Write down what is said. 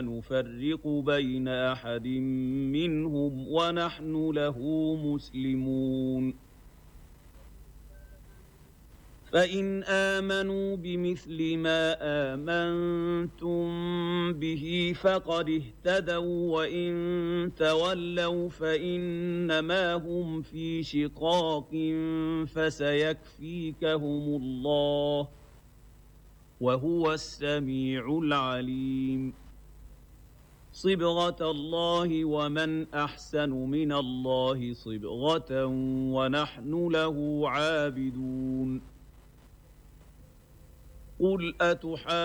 نفرق بين أحد منهم ونحن له مسلمون فإن آمنوا بمثل ما آمنتم به فقد اهتدوا وإن تولوا فإنما هم في شقاق فسيكفيكهم الله وهو السميع العليم صبغة الله ومن أحسن من الله صبغة ونحن له عابدون قل